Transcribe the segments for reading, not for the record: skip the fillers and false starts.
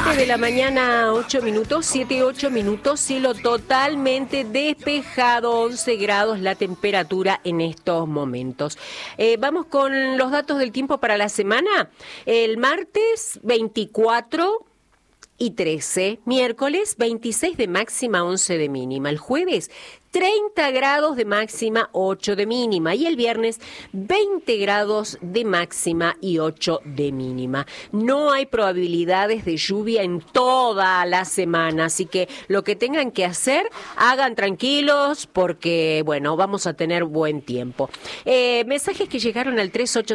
7 de la mañana, 8 minutos, 7, 8 minutos, cielo totalmente despejado, 11 grados la temperatura en estos momentos. Vamos con los datos del tiempo para la semana. El martes 24 y 13, miércoles 26 de máxima, 11 de mínima. El jueves 30 grados de máxima, 8 de mínima. Y el viernes 20 grados de máxima y 8 de mínima. No hay probabilidades de lluvia en toda la semana, así que lo que tengan que hacer, hagan tranquilos porque, bueno, vamos a tener buen tiempo. Mensajes que llegaron al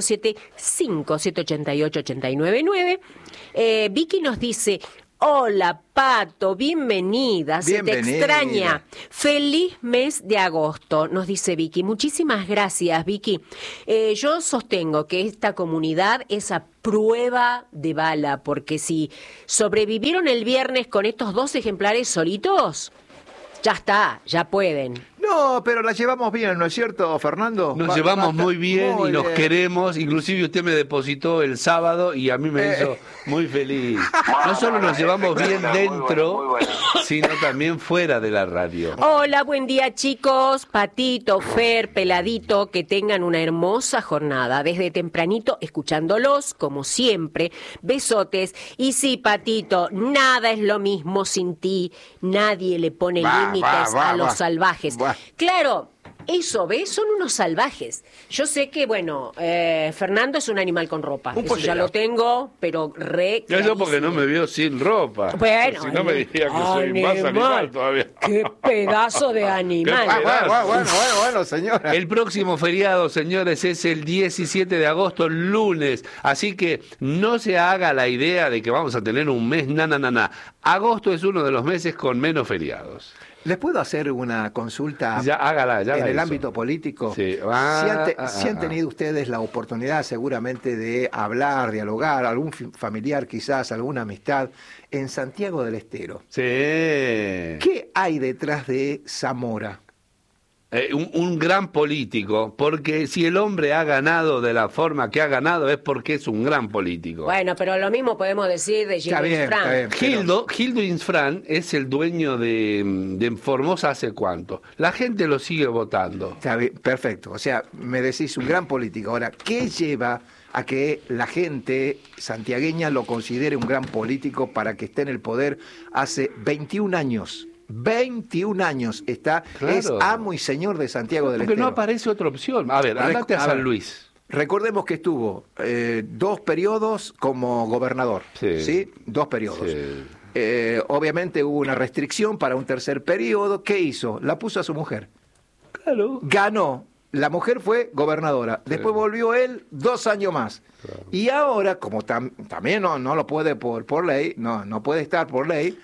387-5788-899. Vicky nos dice: hola, Pato, bienvenida, se te extraña. Feliz mes de agosto, nos dice Vicky. Muchísimas gracias, Vicky. Yo sostengo que esta comunidad es a prueba de bala, porque si sobrevivieron el viernes con estos 2 ejemplares solitos, ya está, ya pueden. No, pero la llevamos bien, ¿no es cierto, Fernando? Nos llevamos muy bien y nos queremos. Inclusive usted me depositó el sábado y a mí me hizo muy feliz. No solo nos llevamos bien dentro, sino también fuera de la radio. Hola, buen día, chicos. Patito, Fer, Peladito, que tengan una hermosa jornada. Desde tempranito escuchándolos, como siempre. Besotes. Y sí, Patito, nada es lo mismo sin ti. Nadie le pone límites a los salvajes. Claro, eso, ¿ves? Son unos salvajes. Yo sé que, bueno, Fernando es un animal con ropa. Eso ya lo tengo, pero Eso porque no me vio sin ropa. Bueno, si no me diría que soy más animal todavía. ¡Qué pedazo de animal! Bueno, señora. El próximo feriado, señores, es el 17 de agosto, lunes. Así que no se haga la idea de que vamos a tener un mes Agosto es uno de los meses con menos feriados. ¿Les puedo hacer una consulta hágala, en el ámbito político? Sí. Si han tenido ustedes la oportunidad seguramente de hablar, dialogar, algún familiar quizás, alguna amistad, en Santiago del Estero. Sí. ¿Qué hay detrás de Zamora? Un gran político, porque si el hombre ha ganado de la forma que ha ganado es porque es un gran político. Bueno, pero lo mismo podemos decir de Gildo Insfrán. Gildo Insfrán es el dueño de Formosa hace cuánto. La gente lo sigue votando. Está bien, perfecto. O sea, me decís un gran político. Ahora, ¿qué lleva a que la gente santiagueña lo considere un gran político para que esté en el poder hace 21 años? 21 años está, claro. Es amo y señor de Santiago del Estero. Porque no aparece otra opción. A ver, andate a San Luis. Recordemos que estuvo 2 periodos como gobernador, ¿sí? 2 periodos. Sí. Obviamente hubo una restricción para un tercer periodo. ¿Qué hizo? La puso a su mujer. Claro. Ganó. La mujer fue gobernadora. Después volvió él 2 años más. Claro. Y ahora, como también no lo puede por ley, no puede estar por ley,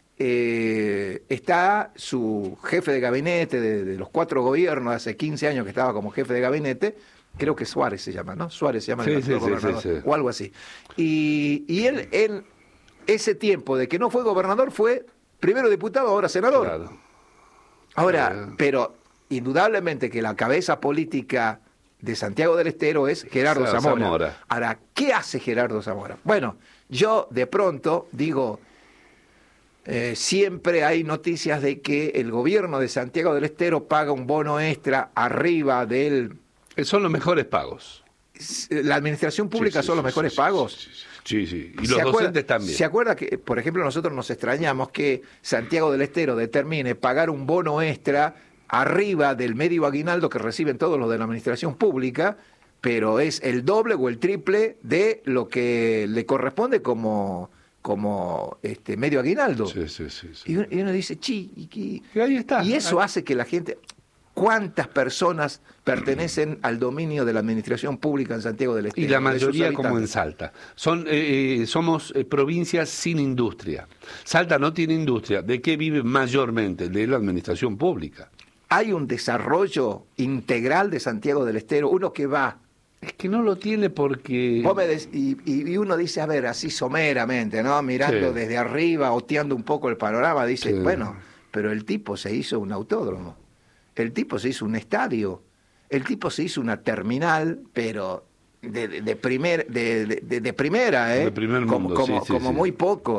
está su jefe de gabinete de los 4 gobiernos, hace 15 años que estaba como jefe de gabinete, creo que Suárez se llama, ¿no? Suárez se llama el gobernador, o algo así. Y él, en ese tiempo de que no fue gobernador, fue primero diputado, ahora senador. Claro. Ahora, pero indudablemente que la cabeza política de Santiago del Estero es Gerardo Zamora. Ahora, ¿qué hace Gerardo Zamora? Bueno, yo de pronto digo... siempre hay noticias de que el gobierno de Santiago del Estero paga un bono extra arriba del... Son los mejores pagos. ¿La administración pública son los mejores pagos? Sí. Y los docentes también. ¿Se acuerda que, por ejemplo, nosotros nos extrañamos que Santiago del Estero determine pagar un bono extra arriba del medio aguinaldo que reciben todos los de la administración pública, pero es el doble o el triple de lo que le corresponde como medio aguinaldo. Sí. Y uno dice, y ahí está. Y eso hace que la gente... ¿Cuántas personas pertenecen al dominio de la administración pública en Santiago del Estero? Y la mayoría como en Salta. Somos provincias sin industria. Salta no tiene industria. ¿De qué vive mayormente? De la administración pública. Hay un desarrollo integral de Santiago del Estero. Uno que va... Es que no lo tiene porque... Y uno dice, a ver, así someramente, ¿no? Mirando desde arriba, oteando un poco el panorama, dice, bueno, pero el tipo se hizo un autódromo, el tipo se hizo un estadio, el tipo se hizo una terminal, pero de primera, De primer mundo, como muy pocos.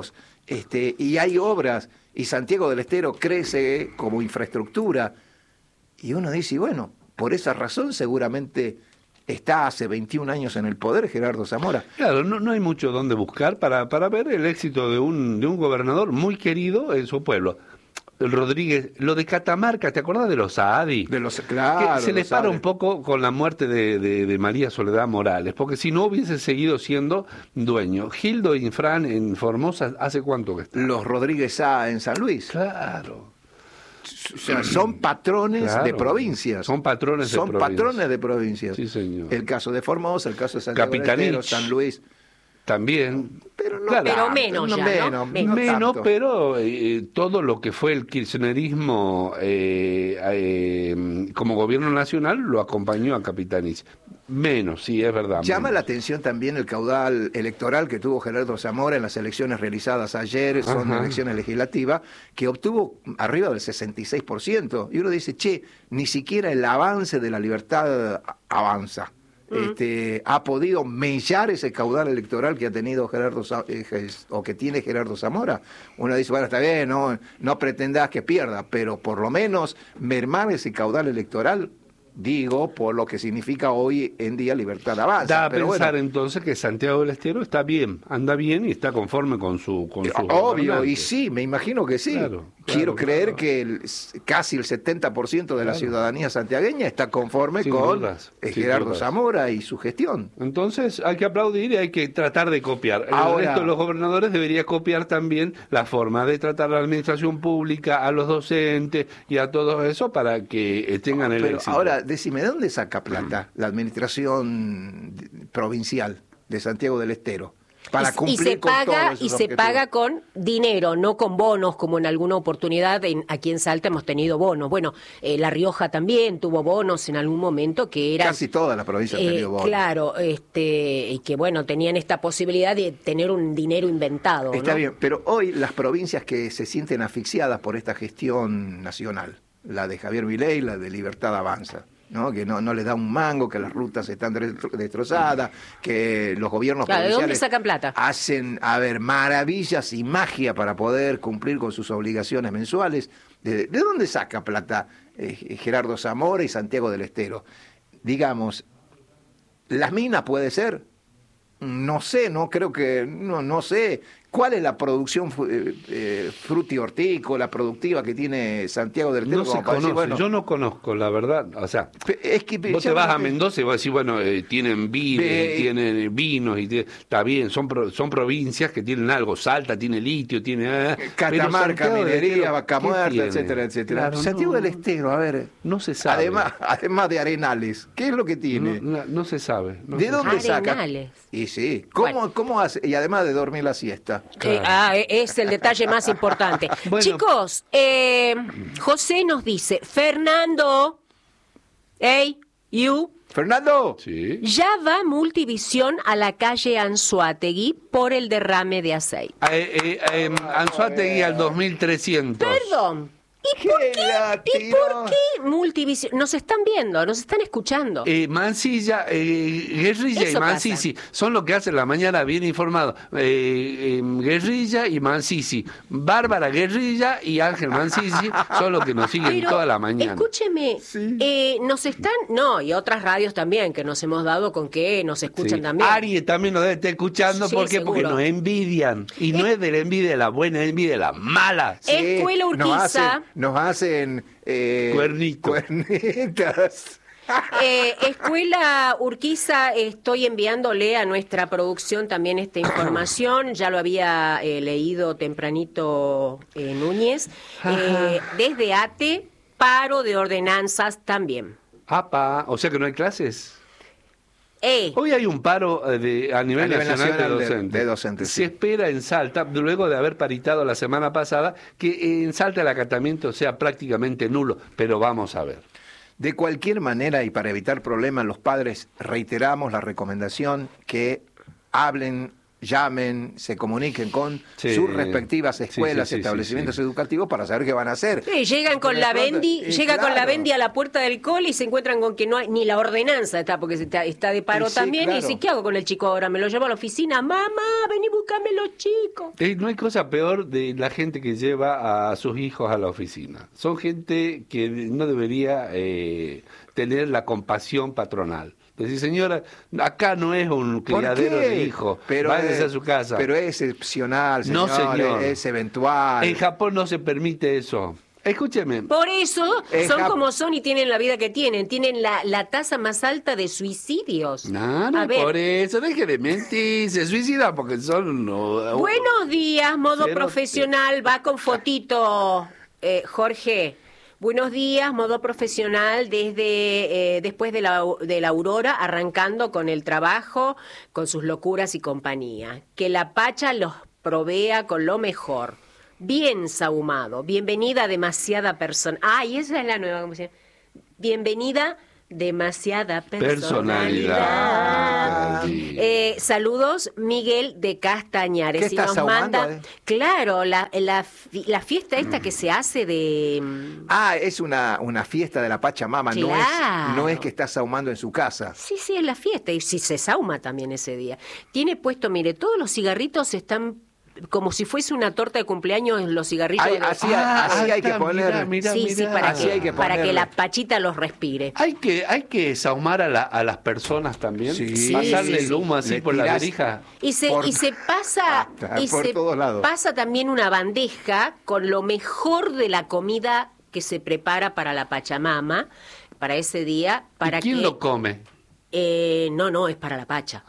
y hay obras, y Santiago del Estero crece como infraestructura, y uno dice, bueno, por esa razón seguramente está hace 21 años en el poder Gerardo Zamora. Claro, no hay mucho donde buscar para ver el éxito de un gobernador muy querido en su pueblo. Rodríguez, lo de Catamarca, ¿te acordás de los Saadi? Claro, que se les para un poco con la muerte de María Soledad Morales, porque si no hubiese seguido siendo dueño. Gildo Infran en Formosa, ¿hace cuánto que está? Los Rodríguez Sá en San Luis. Claro. O sea, son patrones de provincias. Son patrones de provincias. Sí, señor. El caso de Formosa, el caso de Santiago del Estero, San Luis. También. Pero, pero menos ya, ¿no? Menos, pero todo lo que fue el kirchnerismo como gobierno nacional lo acompañó a Capitanich. Menos, sí, es verdad. Llama menos. la atención también el caudal electoral que tuvo Gerardo Zamora en las elecciones realizadas ayer, son elecciones legislativas, que obtuvo arriba del 66%. Y uno dice, che, ni siquiera el avance de la libertad avanza. Ha podido mellar ese caudal electoral que ha tenido o que tiene Gerardo Zamora. Uno dice, bueno, está bien, no pretendas que pierda, pero por lo menos mermar ese caudal electoral, digo, por lo que significa hoy en día libertad de avance. Da a pensar entonces que Santiago del Estero está bien, anda bien y está conforme con su obvio, y sí, me imagino que sí. Quiero creer que casi el 70% de la ciudadanía santiagueña está conforme con Gerardo Zamora y su gestión. Entonces hay que aplaudir y hay que tratar de copiar. Ahora, el resto de los gobernadores debería copiar también la forma de tratar a la administración pública, a los docentes y a todo eso para que tengan el éxito. Ahora, decime, ¿de dónde saca plata la administración provincial de Santiago del Estero? Para cumplir con todos esos objetivos. Se paga con dinero, no con bonos, como en alguna oportunidad aquí en Salta hemos tenido bonos. Bueno, La Rioja también tuvo bonos en algún momento que eran... Casi todas las provincias han tenido bonos. Claro, y que bueno, tenían esta posibilidad de tener un dinero inventado. Está ¿no? bien, pero hoy las provincias que se sienten asfixiadas por esta gestión nacional, la de Javier Milei, la de Libertad Avanza, ¿no? Que no les da un mango, que las rutas están destrozadas, que los gobiernos provinciales ¿de dónde sacan plata? hacen, maravillas y magia para poder cumplir con sus obligaciones mensuales. ¿De dónde saca plata Gerardo Zamora y Santiago del Estero? Digamos, ¿las minas puede ser? No sé, no sé. ¿Cuál es la producción fruti-hortícola, productiva que tiene Santiago del Estero? No se conoce, yo no conozco, la verdad. O sea, es que vos te vas a Mendoza y vas a decir, bueno, tienen tienen vinos, y está bien, son provincias que tienen algo. Salta tiene litio, tiene... Catamarca, minería, Vaca Muerta, etcétera, etcétera. Claro, Santiago del Estero, a ver... No se sabe. Además de Arenales, ¿qué es lo que tiene? No se sabe. ¿De dónde saca? Arenales. Y sí, ¿cómo hace? Y además de dormir la siesta. Claro. Es el detalle más importante. Bueno. Chicos, José nos dice, Fernando, Fernando. Sí. ya va Multivisión a la calle Anzoátegui por el derrame de aceite. Anzoátegui al 2300. Perdón. ¿Y por qué Multivisión? Nos están viendo, nos están escuchando. Mansilla, Guerrilla Eso y Mansisi son lo que hacen la mañana bien informado. Guerrilla y Mansisi. Bárbara Guerrilla y Ángel Mansisi son los que nos siguen Pero, toda la mañana. Escúcheme, nos están... No, y otras radios también, que nos hemos dado con que nos escuchan Sí. también. Ari también nos debe estar escuchando. Sí, ¿Por qué? Porque seguro. nos envidian. Y no es de la envidia de la buena, es envidia de la mala. Sí, Escuela Urquiza. Nos hacen cuernitas. Escuela Urquiza, estoy enviándole a nuestra producción también esta información, ya lo había leído tempranito Núñez, desde ATE, paro de ordenanzas también. O sea que no hay clases. Hoy hay un paro a nivel nacional de docentes. Se espera en Salta, luego de haber paritado la semana pasada, que en Salta el acatamiento sea prácticamente nulo, pero vamos a ver. De cualquier manera, y para evitar problemas, los padres reiteramos la recomendación que hablen llamen, se comuniquen con sus respectivas escuelas, establecimientos educativos para saber qué van a hacer. Sí, llegan con la Bendi, con la Bendi a la puerta del cole y se encuentran con que no hay ni la ordenanza, porque está de paro también, claro. Y dice, ¿qué hago con el chico ahora? ¿Me lo llevo a la oficina? Mamá, vení, buscame los chicos. No hay cosa peor de la gente que lleva a sus hijos a la oficina. Son gente que no debería tener la compasión patronal. Decir, señora, acá no es un criadero de hijos, váyase a su casa. Pero es excepcional, señor, no, señor, es eventual. En Japón no se permite eso. Escúcheme. Por eso son como son y tienen la vida que tienen. Tienen la tasa más alta de suicidios. No, por eso, deje de mentir. Se suicidan porque son... Buenos días, modo profesional. Va con fotito, Jorge. Buenos días, modo profesional desde después de la aurora, arrancando con el trabajo, con sus locuras y compañía. Que la Pacha los provea con lo mejor. Bien sahumado. Bienvenida demasiada persona. Y esa es la nueva canción. Bienvenida demasiada personalidad. Saludos, Miguel de Castañares. ¿Qué estás ahumando? Claro, la fiesta esta que se hace de... es una fiesta de la Pachamama, claro. No es que estás ahumando en su casa. Sí, es la fiesta, y si se sauma también ese día. Tiene puesto, mire, todos los cigarritos están... como si fuese una torta de cumpleaños en los cigarritos. Así hay que poner. Mira, para que la Pachita los respire. Hay que saumar a las personas también. Pasarle el humo así por la verija. Y se pasa por todos lados. Pasa también una bandeja con lo mejor de la comida que se prepara para la Pachamama, para ese día. ¿Y quién lo come? No, es para la Pacha.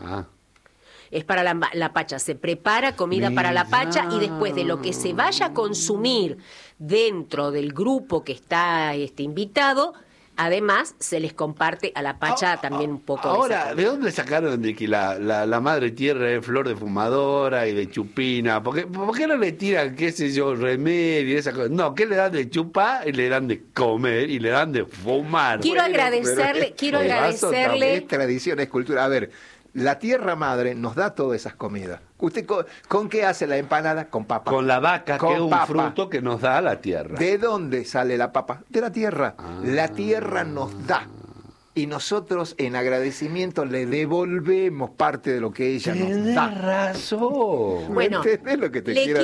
Es para la Pacha, se prepara comida para la Pacha y después de lo que se vaya a consumir dentro del grupo que está invitado, además se les comparte a la Pacha también un poco ahora, ¿de dónde sacaron de que la madre tierra es flor de fumadora y de chupina? ¿Por qué no le tiran, qué sé yo, remedio y esa cosa? No, ¿qué le dan de chupar? Y le dan de comer y le dan de fumar. Quiero agradecerle. Es tradición, es cultura. A ver, la tierra madre nos da todas esas comidas. ¿Usted con qué hace la empanada? Con papa. Con la vaca, que es un fruto que nos da la tierra. ¿De dónde sale la papa? De la tierra. La tierra nos da. Y nosotros, en agradecimiento, le devolvemos parte de lo que ella nos da. Tienes razón. Bueno, ¿entendés lo que te le quiero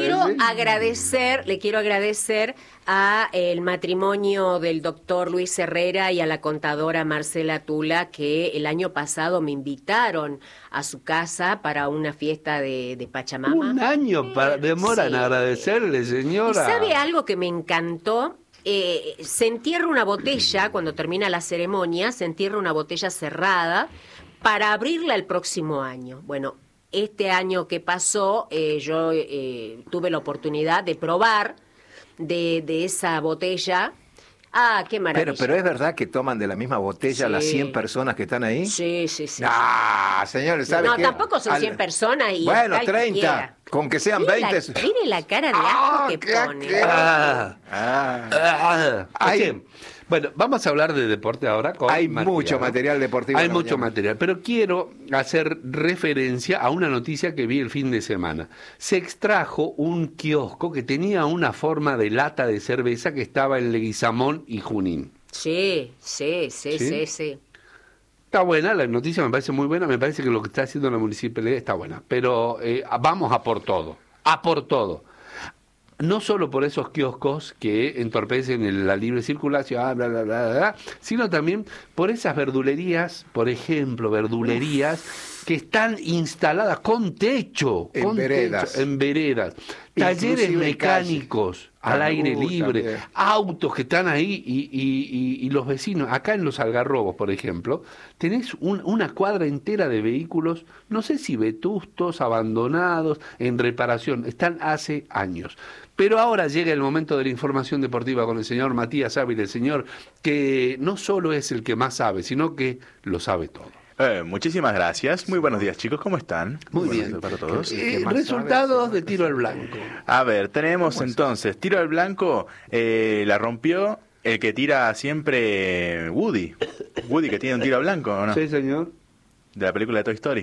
decir? Le quiero agradecer a el matrimonio del doctor Luis Herrera y a la contadora Marcela Tula, que el año pasado me invitaron a su casa para una fiesta de Pachamama. Un año demoran en agradecerle, señora. ¿Y sabe algo que me encantó? Se entierra una botella, cuando termina la ceremonia, se entierra una botella cerrada para abrirla el próximo año. Bueno, este año que pasó, yo tuve la oportunidad de probar de esa botella. Qué maravilla. Pero es verdad que toman de la misma botella las 100 personas que están ahí. Sí. Señores, ¿sabe qué? Tampoco son 100 personas. Bueno, 30. Con que sean 20. Mire la cara de asco que pone. Bueno, vamos a hablar de deporte ahora. Hay mucho material deportivo. Hay mucho material, pero quiero hacer referencia a una noticia que vi el fin de semana. Se extrajo un kiosco que tenía una forma de lata de cerveza que estaba en Leguizamón y Junín. Sí. Está buena, la noticia me parece muy buena, me parece que lo que está haciendo la municipalidad está buena, pero vamos a por todo. No solo por esos kioscos que entorpecen la libre circulación, sino también por esas verdulerías, por ejemplo, que están instaladas con techo, en veredas, talleres mecánicos al aire libre, también. Autos que están ahí y los vecinos. Acá en Los Algarrobos, por ejemplo, tenés una cuadra entera de vehículos, no sé si vetustos, abandonados, en reparación, están hace años. Pero ahora llega el momento de la información deportiva con el señor Matías Ávila, el señor que no solo es el que más sabe, sino que lo sabe todo. Muchísimas gracias. Muy buenos días, chicos. ¿Cómo están? Muy bien. Para todos. Resultados de tiro al blanco. A ver, tenemos entonces tiro al blanco. La rompió el que tira siempre Woody. Woody, que tiene un tiro al blanco, ¿o no? Sí, señor. De la película de Toy Story.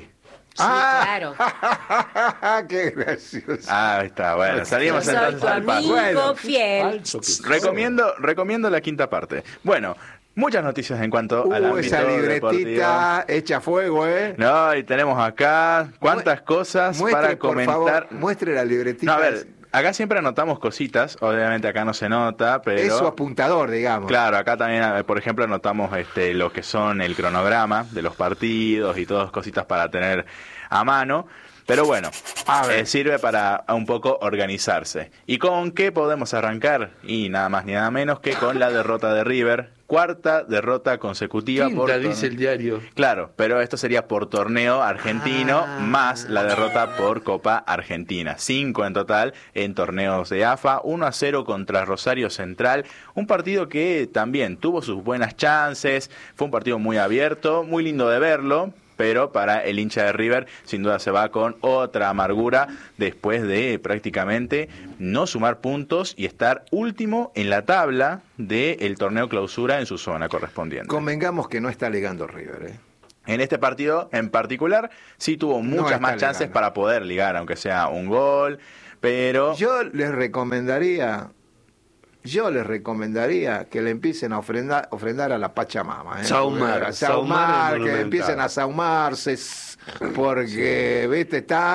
Sí, claro. Qué gracioso. Ahí está, bueno, salimos Soy entonces tu al paso. amigo Bueno, fiel. Recomiendo la quinta parte. Bueno, muchas noticias en cuanto al ámbito Esa libretita deportivo. hecha a fuego, ¿eh? No, y tenemos acá cuántas cosas Muestre, para por comentar. favor, muestre la libretita. No, a ver, acá siempre anotamos cositas, obviamente acá no se nota, pero... Es su apuntador, digamos. Claro, acá también, por ejemplo, anotamos lo que son el cronograma de los partidos y todas cositas para tener a mano. Pero bueno, sirve para un poco organizarse. ¿Y con qué podemos arrancar? Y nada más ni nada menos que con la derrota de River. Cuarta derrota consecutiva. Quinta, dice el diario. Claro, pero esto sería por torneo argentino más la derrota por Copa Argentina. 5 en total en torneos de AFA. 1-0 contra Rosario Central. Un partido que también tuvo sus buenas chances. Fue un partido muy abierto, muy lindo de verlo. Pero para el hincha de River sin duda se va con otra amargura después de prácticamente no sumar puntos y estar último en la tabla del torneo clausura en su zona correspondiente. Convengamos que no está ligando River, ¿eh? En este partido en particular sí tuvo muchas más chances para poder ligar, aunque sea un gol, pero... Yo les recomendaría que le empiecen a ofrendar a la Pachamama. Saumar que empiecen a saumarse, porque, viste,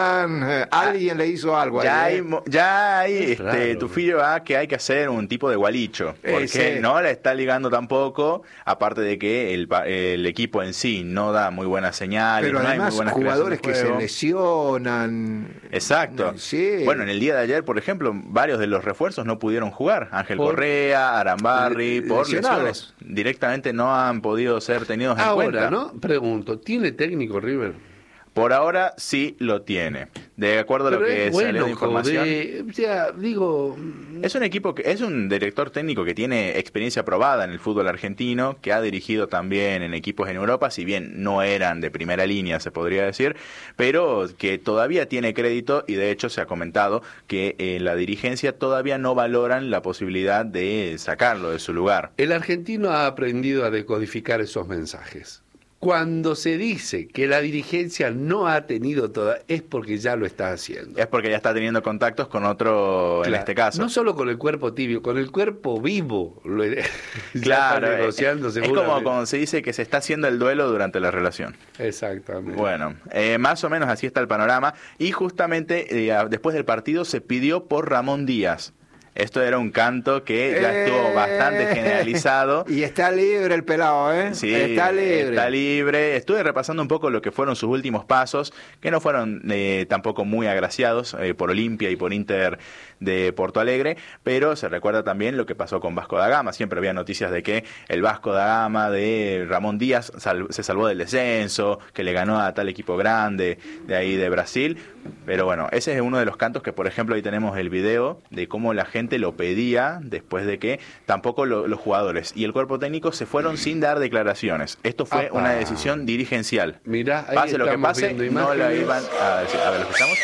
alguien le hizo algo ahí. Ya hay Tufillo que hay que hacer un tipo de gualicho, porque no la está ligando tampoco, aparte de que el equipo en sí no da muy buenas señales. Pero no además hay muy buenas jugadores que se juego. Lesionan. Exacto. Sí. Bueno, en el día de ayer, por ejemplo, varios de los refuerzos no pudieron jugar. Ángel Correa, Arambarri, por lesiones. Directamente no han podido ser tenidos en cuenta. Ahora, ¿no? Pregunto, ¿tiene técnico River? Por ahora sí lo tiene. De acuerdo a lo que salió de información. O sea, digo... Es un equipo es un director técnico que tiene experiencia probada en el fútbol argentino, que ha dirigido también en equipos en Europa, si bien no eran de primera línea, se podría decir, pero que todavía tiene crédito y de hecho se ha comentado que la dirigencia todavía no valoran la posibilidad de sacarlo de su lugar. El argentino ha aprendido a decodificar esos mensajes. Cuando se dice que la dirigencia no ha tenido toda, es porque ya lo está haciendo. Es porque ya está teniendo contactos con otro, en este caso. No solo con el cuerpo tibio, con el cuerpo vivo. Claro, negociando, es como cuando se dice que se está haciendo el duelo durante la relación. Exactamente. Bueno, más o menos así está el panorama. Y justamente después del partido se pidió por Ramón Díaz. Esto era un canto que ya estuvo bastante generalizado. Y está libre el pelado, ¿eh? Sí, está libre. Está libre. Estuve repasando un poco lo que fueron sus últimos pasos, que no fueron tampoco muy agraciados por Olimpia y por Inter de Porto Alegre, pero se recuerda también lo que pasó con Vasco da Gama. Siempre había noticias de que el Vasco da Gama de Ramón Díaz se salvó del descenso, que le ganó a tal equipo grande de ahí de Brasil. Pero bueno, ese es uno de los cantos que, por ejemplo, ahí tenemos el video de cómo la gente lo pedía después de que tampoco los jugadores y el cuerpo técnico se fueron sin dar declaraciones. Esto fue una decisión dirigencial. Mirá, ahí pase lo que pase, no la iban a decir. A ver, ¿lo escuchamos?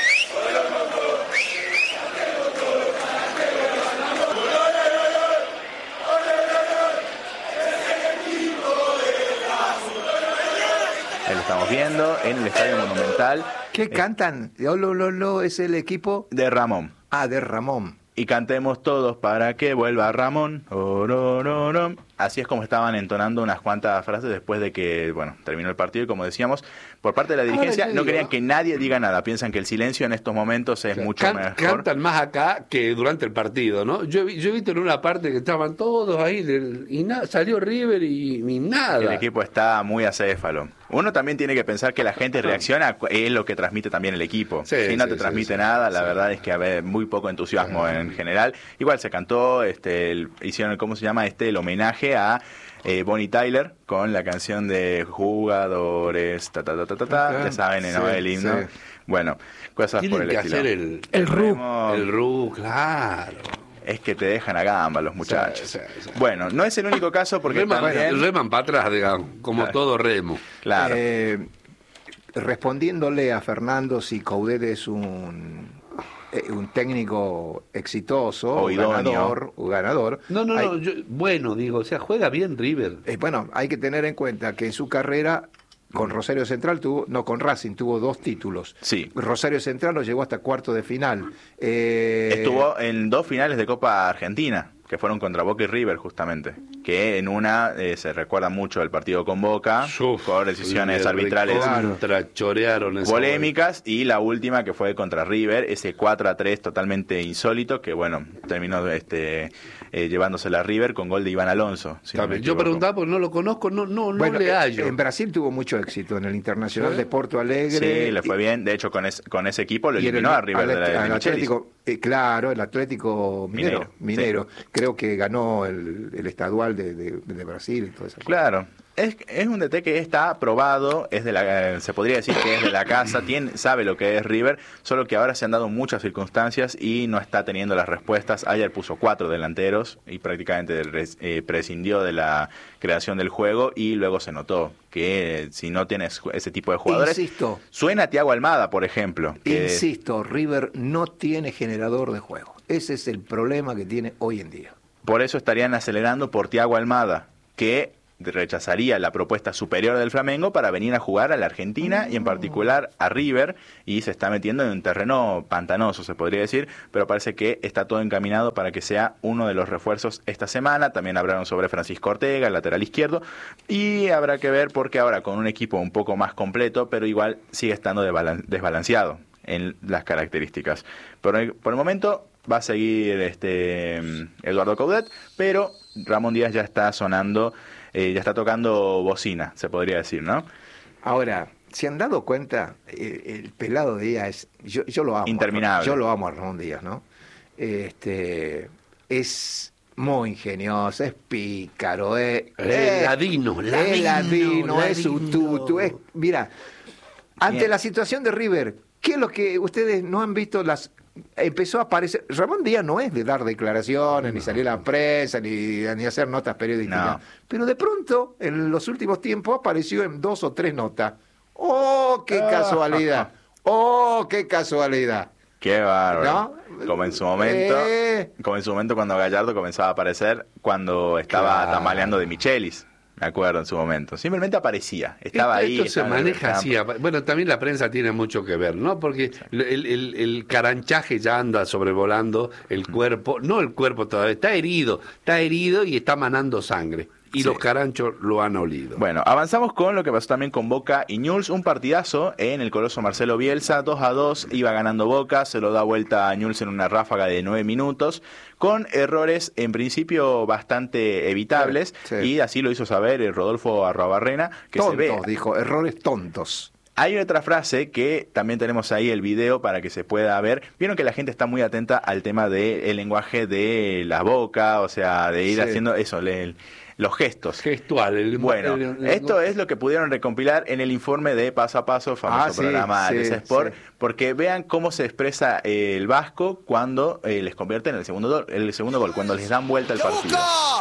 Ahí lo estamos viendo en el Estadio Monumental. ¿Qué cantan? Es el equipo de Ramón. De Ramón. Y cantemos todos para que vuelva Ramón. Orororón. Así es como estaban entonando unas cuantas frases después de que, bueno, terminó el partido y como decíamos, por parte de la dirigencia no querían que nadie diga nada. Piensan que el silencio en estos momentos es mucho mejor. Cantan más acá que durante el partido, ¿no? Yo he visto en una parte que estaban todos ahí y salió River y nada. El equipo está muy acéfalo. Uno también tiene que pensar que la gente reacciona, es lo que transmite también el equipo. Si no te transmite nada, la verdad es que hay muy poco entusiasmo en general. Igual se cantó, hicieron, ¿cómo se llama? El homenaje a Bonnie Tyler con la canción de Jugadores, ya saben, ¿no? El himno. Sí. Bueno, cosas por el estilo. Tienen que hacer el RU, claro. Es que te dejan a gamba los muchachos. Sí. Bueno, no es el único caso porque reman para atrás, digamos, como todo remo. Claro. Respondiéndole a Fernando si Coudet es un técnico exitoso o ganador. No, digo, o sea, juega bien River. Bueno, hay que tener en cuenta que en su carrera Con Rosario Central con Racing tuvo 2 títulos. Sí. Rosario Central lo llegó hasta cuarto de final. Estuvo en 2 finales de Copa Argentina, que fueron contra Boca y River justamente, que en una se recuerda mucho el partido con Boca, por decisiones arbitrales chorearon polémicas, y la última que fue contra River, ese 4-3 totalmente insólito, que bueno, terminó llevándosela a River con gol de Iván Alonso. Yo preguntaba porque no lo conozco, no le hallo. En Brasil tuvo mucho éxito en el Internacional de Porto Alegre. Sí, le fue bien, de hecho con ese equipo lo eliminó a River al Atlético, claro, el Atlético Minero. Creo que ganó el estadual de Brasil y todo eso. Claro. Es un DT que está aprobado, se podría decir que es de la casa, sabe lo que es River, solo que ahora se han dado muchas circunstancias y no está teniendo las respuestas. Ayer puso 4 delanteros y prácticamente prescindió de la creación del juego, y luego se notó que si no tienes ese tipo de jugadores... Insisto. Suena a Thiago Almada, por ejemplo. Insisto, River no tiene generador de juego. Ese es el problema que tiene hoy en día. Por eso estarían acelerando por Thiago Almada, que rechazaría la propuesta superior del Flamengo para venir a jugar a la Argentina y en particular a River, y se está metiendo en un terreno pantanoso, se podría decir, pero parece que está todo encaminado para que sea uno de los refuerzos esta semana. También hablaron sobre Francisco Ortega, el lateral izquierdo, y habrá que ver porque ahora con un equipo un poco más completo, pero igual sigue estando desbalanceado en las características. Por el momento va a seguir Eduardo Coudet, pero Ramón Díaz ya está sonando, ya está tocando bocina, se podría decir, ¿no? Ahora, ¿se han dado cuenta? El pelado Díaz, yo lo amo. Interminable. Yo lo amo a Ramón Díaz, ¿no? Es muy ingenioso, es pícaro, ladino, es un tutu. Mira, ante la situación de River, ¿qué es lo que ustedes no han visto? Empezó a aparecer. Ramón Díaz no es de dar declaraciones, ni salir a la prensa, ni hacer notas periodísticas. Pero de pronto, en los últimos tiempos, apareció en 2 o 3 notas. ¡Oh, qué casualidad! ¡Oh, qué casualidad! ¡Qué bárbaro! ¿No? Como en su momento cuando Gallardo comenzaba a aparecer, cuando estaba tambaleando de Michelis. Me acuerdo en su momento. Simplemente aparecía. Estaba ahí. Esto se maneja así. Bueno, también la prensa tiene mucho que ver, ¿no? Porque el caranchaje ya anda sobrevolando el cuerpo. No el cuerpo todavía. Está herido y está manando sangre. Y los caranchos lo han olido. Bueno, avanzamos con lo que pasó también con Boca y Newell's. Un partidazo en el Coloso Marcelo Bielsa. 2-2. Iba ganando Boca. Se lo da vuelta a Newell's en una ráfaga de 9 minutos. Con errores en principio bastante evitables. Sí. Y así lo hizo saber Rodolfo Arruabarrena. Que tontos, dijo. Errores tontos. Hay otra frase que también tenemos ahí el video para que se pueda ver. Vieron que la gente está muy atenta al tema del lenguaje de la boca. O sea, de ir haciendo eso, los gestos. Gestual. Bueno, esto es lo que pudieron recompilar en el informe de Paso a Paso, famoso programa de Sport, porque vean cómo se expresa el vasco cuando les convierten el segundo gol, cuando les dan vuelta el partido.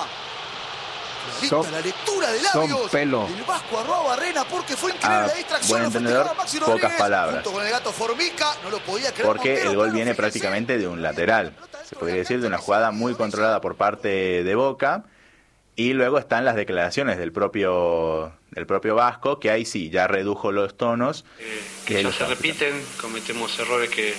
La lectura de labios del Vasco Arruabarrena, porque fue increíble la distracción. Buen entendedor, pocas palabras. Con el gato Formica, no lo podía creer, porque el gol viene prácticamente de un lateral. Se podría decir de una jugada muy controlada por parte de Boca. Y luego están las declaraciones del propio Vasco, que ahí sí, ya redujo los tonos. Que ya se repiten, cometemos errores que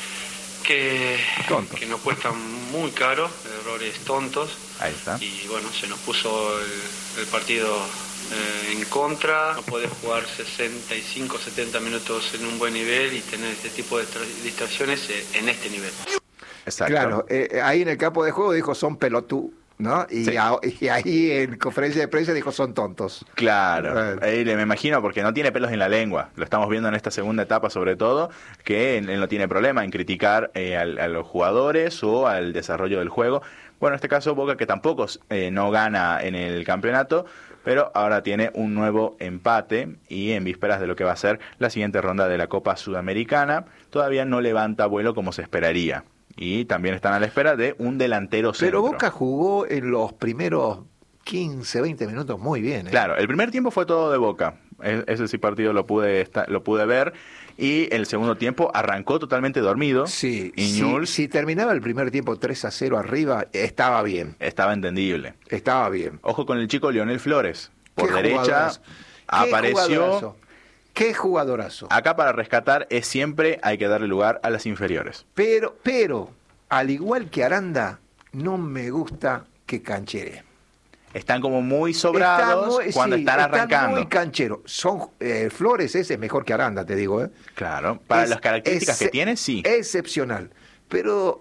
nos cuestan muy caro, errores tontos. Ahí está. Y bueno, se nos puso el partido en contra. No podés jugar 65, 70 minutos en un buen nivel y tener este tipo de distracciones en este nivel. Exacto. Claro, ahí en el campo de juego dijo son pelotú, ¿no? Y ahí en conferencia de prensa dijo son tontos. Claro, ahí me imagino, porque no tiene pelos en la lengua. Lo estamos viendo en esta segunda etapa sobre todo, que él no tiene problema en criticar a los jugadores o al desarrollo del juego. Bueno, en este caso Boca, que tampoco no gana en el campeonato, pero ahora tiene un nuevo empate y en vísperas de lo que va a ser la siguiente ronda de la Copa Sudamericana, todavía no levanta vuelo como se esperaría. Y también están a la espera de un delantero centro. Pero Boca jugó en los primeros 15, 20 minutos muy bien. Claro, el primer tiempo fue todo de Boca. Ese sí partido lo pude ver. Y el segundo tiempo arrancó totalmente dormido. Sí, si terminaba el primer tiempo 3-0 arriba, estaba bien. Estaba entendible. Estaba bien. Ojo con el chico Lionel Flores. Por derecha... Jugadoras. apareció. Qué jugadorazo. Acá para rescatar siempre hay que darle lugar a las inferiores. Pero, al igual que Aranda, no me gusta que cancheree. Están como muy sobrados cuando están arrancando. Están muy cancheros. Flores ese es mejor que Aranda, te digo. Claro, para las características que tiene, sí. Excepcional. Pero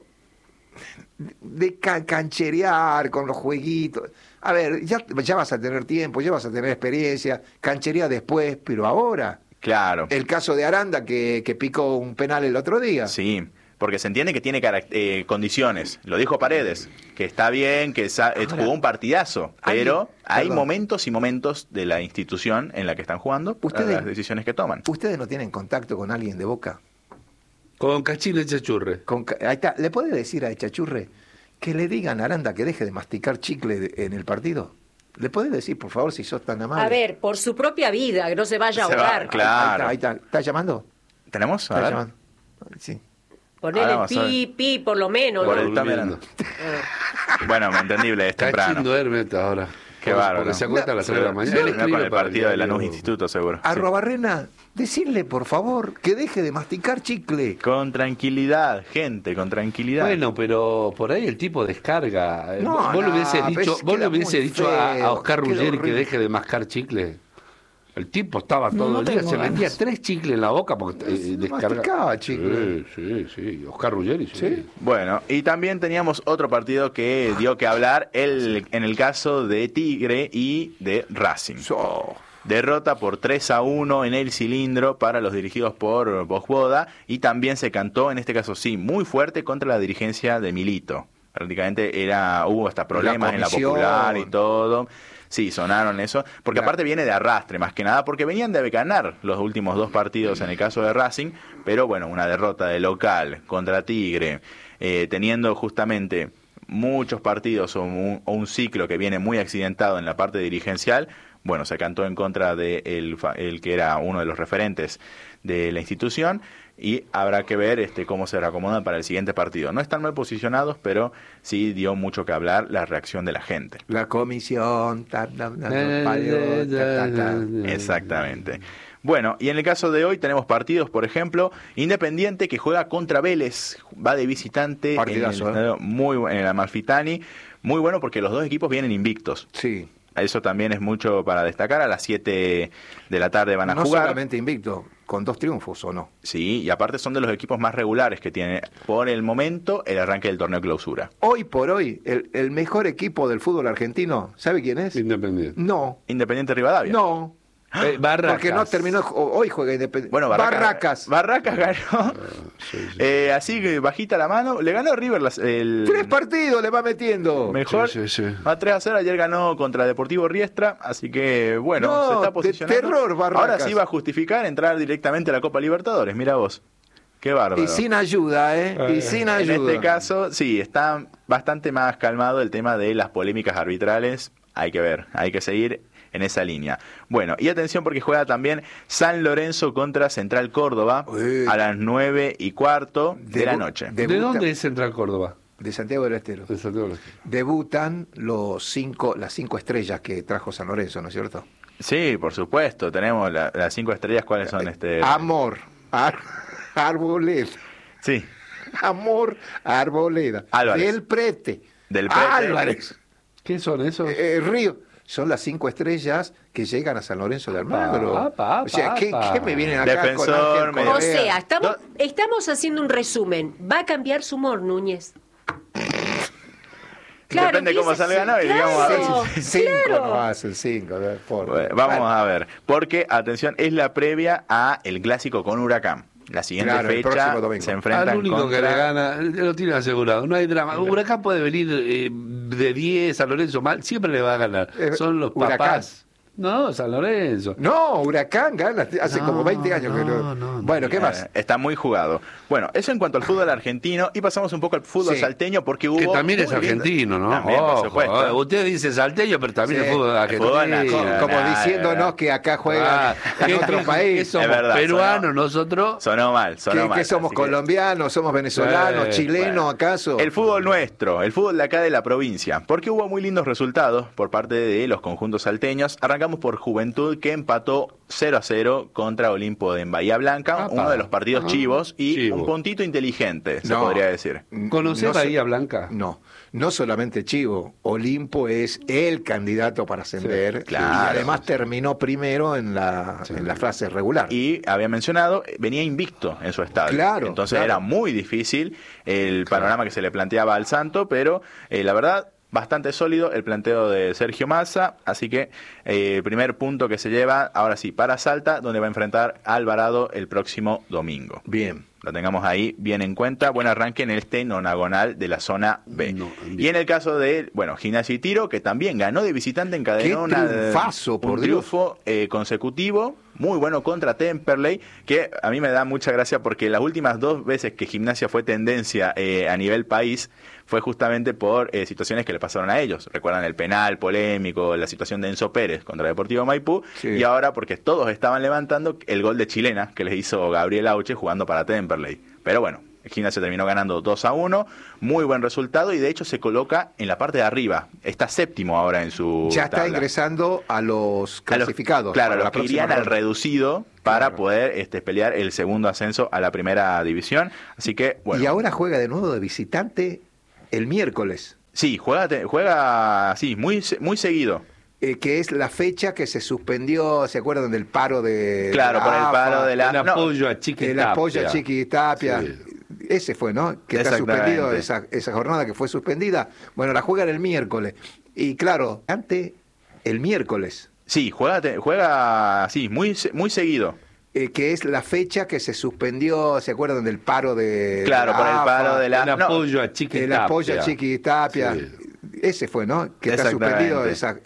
de cancherear con los jueguitos. A ver, ya vas a tener tiempo, ya vas a tener experiencia. Cancherea después, pero ahora. Claro. El caso de Aranda que picó un penal el otro día. Sí, porque se entiende que tiene condiciones. Lo dijo Paredes, que está bien, que jugó un partidazo, pero hay momentos y momentos de la institución en la que están jugando, las decisiones que toman. ¿Ustedes no tienen contacto con alguien de Boca? Con Cachín Echachurre. Ahí está. ¿Le puede decir a Echachurre que le digan a Aranda que deje de masticar chicle en el partido? ¿Le puede decir, por favor, si sos tan amable? A ver, por su propia vida, que no se vaya a ahogar. Claro. Ahí está. ¿Está llamando? ¿Tenemos? ¿Está llamando? Sí. Ponele pi, por lo menos. Por ¿no? él está mirando. Bueno, entendible, es temprano. Cachín duerme ahora. Qué bárbaro. Porque se acuesta a las 3 de la mañana. Él con el partido de Lanús Instituto, seguro. A Robarrena, decirle, por favor, que deje de masticar chicle. Con tranquilidad, gente, con tranquilidad. Bueno, pero por ahí el tipo descarga. No, vos le hubiese queda dicho muy a feo, Oscar queda Ruggeri que horrible. deje de mascar chicle. El tipo estaba todo el día, se metía 3 chicles en la boca porque descarga. Masticaba chicle. Sí. Oscar Ruggeri, sí. Bueno, y también teníamos otro partido que dio que hablar, en el caso de Tigre y de Racing. Derrota por 3-1 en el cilindro para los dirigidos por Vojvoda, y también se cantó, en este caso sí, muy fuerte contra la dirigencia de Milito. Prácticamente hubo hasta problemas en la Popular y todo. Sí, sonaron eso, porque aparte viene de arrastre, más que nada, porque venían de ganar los últimos 2 partidos en el caso de Racing, pero bueno, una derrota de local contra Tigre, teniendo justamente muchos partidos o un ciclo que viene muy accidentado en la parte dirigencial. Bueno, se cantó en contra de el que era uno de los referentes de la institución, y habrá que ver cómo se reacomodan para el siguiente partido. No están mal posicionados, pero sí dio mucho que hablar la reacción de la gente. La comisión. Exactamente. Bueno, y en el caso de hoy tenemos partidos, por ejemplo, Independiente que juega contra Vélez, va de visitante. Partidazo, en el Amalfitani, muy bueno porque los dos equipos vienen invictos. Sí. Eso también es mucho para destacar. A las 7 de la tarde van a jugar. No solamente invicto, con 2 triunfos, ¿o no? Sí, y aparte son de los equipos más regulares que tiene por el momento el arranque del torneo clausura. Hoy por hoy, el mejor equipo del fútbol argentino, ¿sabe quién es? Independiente. No. Independiente Rivadavia. No. Barracas. Porque no terminó, hoy juega Independiente. Bueno, Barracas ganó. Sí. Así que bajita la mano. Le ganó River 3 partidos le va metiendo. Mejor. Sí. Va 3-0. Ayer ganó contra Deportivo Riestra. Así que, bueno, se está posicionando. Terror, Barracas. Ahora sí va a justificar entrar directamente a la Copa Libertadores. Mira vos. Qué bárbaro. Y sin ayuda, Y sin ayuda. En este caso, sí, está bastante más calmado el tema de las polémicas arbitrales. Hay que ver, hay que seguir en esa línea. Bueno, y atención porque juega también San Lorenzo contra Central Córdoba a las 9:15 de la noche. ¿De dónde es Central Córdoba? De Santiago del Estero. De Santiago del Estero. Debutan las 5 estrellas que trajo San Lorenzo, ¿no es cierto? Sí, por supuesto. Tenemos las 5 estrellas. ¿Cuáles son? Amor, Arboleda. Sí. Amor, Arboleda. Álvarez. Del Prete. Álvarez. ¿Qué son esos? Río. Son las 5 estrellas que llegan a San Lorenzo de Almagro. O sea, ¿qué me vienen acá Defensor, con Ángel O Correa? sea, estamos haciendo un resumen. ¿Va a cambiar su humor, Núñez? Depende cómo salga, ¿no? Y digamos, a ver si... 5 no hacen 5. Vamos a ver. Porque, atención, es la previa a el clásico con Huracán. La siguiente fecha se enfrentan al único que le gana, lo tiene asegurado, no hay drama. Huracán puede venir de 10, San Lorenzo mal, siempre le va a ganar. Son los Huracán. papás. No, San Lorenzo. No, Huracán gana, hace como 20 años que no. Bueno, ¿qué más? Está muy jugado. Bueno, eso en cuanto al fútbol argentino, y pasamos un poco al fútbol salteño porque hubo... Que también es argentino, ¿no? También, por supuesto. Usted dice salteño, pero también es fútbol argentino. Como diciéndonos que acá juegan en otro país. Que somos verdad, peruanos nosotros. Sonó mal. Que somos colombianos, somos venezolanos, chilenos, ¿acaso? El fútbol nuestro, el fútbol de acá de la provincia, porque hubo muy lindos resultados por parte de los conjuntos salteños. Arrancamos arrancamos por Juventud, que empató 0-0 contra Olimpo de Bahía Blanca, uno de los partidos chivos y un puntito inteligente, se podría decir. ¿Conocés Bahía Blanca? No solamente chivo, Olimpo es el candidato para ascender, claro, y además terminó primero en la fase regular. Y había mencionado, venía invicto en su estadio. Claro, entonces era muy difícil el panorama que se le planteaba al Santo, pero la verdad, bastante sólido el planteo de Sergio Massa, así que primer punto que se lleva, ahora sí, para Salta, donde va a enfrentar a Alvarado el próximo domingo. Bien. Lo tengamos ahí bien en cuenta. Buen arranque en este nonagonal de la zona B. Y en el caso de, Gimnasia y Tiro, que también ganó de visitante, encadenó un triunfo consecutivo, muy bueno contra Temperley, que a mí me da mucha gracia porque las últimas 2 veces que Gimnasia fue tendencia a nivel país, fue justamente por situaciones que le pasaron a ellos. Recuerdan el penal polémico, la situación de Enzo Pérez contra Deportivo Maipú, y ahora porque todos estaban levantando el gol de chilena que les hizo Gabriel Auche jugando para Temperley. Pero bueno, el Gimnasia terminó ganando 2-1, muy buen resultado, y de hecho se coloca en la parte de arriba, está séptimo ahora en su ya tabla. Está ingresando a los clasificados. Claro, los que irían al reducido para poder pelear el segundo ascenso a la primera división. Así que, bueno. Y ahora juega de nuevo de visitante el miércoles. Sí, juega sí, muy seguido. Que es la fecha que se suspendió, ¿se acuerdan del paro de Claro, por el paro de la... El apoyo a Chiqui Tapia. El apoyo a Chiqui Tapia. Sí. Ese fue, ¿no? Que está suspendido, esa jornada que fue suspendida. Bueno, la juegan el miércoles. Y claro, ante el miércoles. Sí, juega sí, muy seguido. Que es la fecha que se suspendió, ¿se acuerdan del paro de Claro, por el paro de la... El apoyo a Chiqui Tapia. El apoyo a Chiqui Tapia. Sí. Ese fue, ¿no? Que está suspendido esa